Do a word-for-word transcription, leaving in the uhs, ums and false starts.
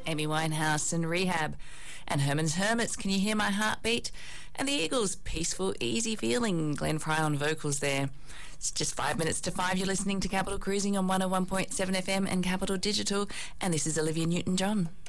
Amy Winehouse and Rehab. And Herman's Hermits, Can You Hear My Heartbeat? And the Eagles, Peaceful, Easy Feeling. Glenn Fry on vocals there. It's just five minutes to five. You're listening to Capital Cruising on one oh one point seven F M and Capital Digital. And this is Olivia Newton-John.